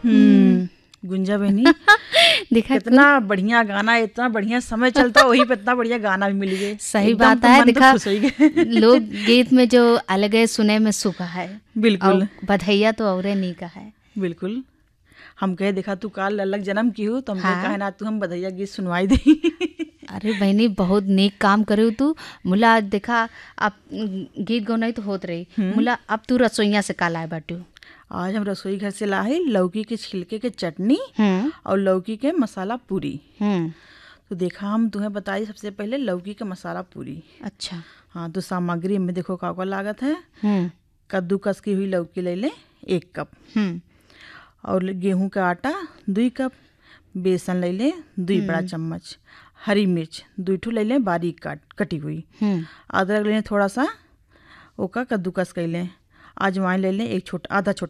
गुंजा बहनी देखा कितना बढ़िया गाना, इतना बढ़िया समय चलता, वही पे इतना बढ़िया गाना भी मिल गए। सही एकदम बात तो है। मन तो देखा खुश हो गए। लोक गीत में जो अलग है, सुने में सुख है। बिल्कुल और बधैया तो औरे नहीं का है। बिल्कुल। हम कहे देखा तू काल अलग जन्म की हो, तो हम हाँ। कहे ना तू हम बधैया गीत सुनवाई दी। अरे बहनी बहुत नेक काम करे तू। मुला देखा अब गीत गौनाई तो होत रही, मुला अब तू रसोईया से का लाए बाटू? आज हम रसोई घर से लाए लौकी के छिलके के चटनी और लौकी के मसाला पूरी। तो देखा हम तुम्हें बताई सबसे पहले लौकी के मसाला पूरी। अच्छा। हाँ, तो सामग्री में देखो का लागत है। कद्दूकस की हुई लौकी ले लें 1 कप, और गेहूं का आटा 2 कप, बेसन ले लें 2 बड़ा चम्मच, हरी मिर्च 2 ठो ले लें बारीक कटी हुई, अदरक ले लें थोड़ा सा, ओका कद्दूकस कर लें, अजवाइन ले लें आधा छोटा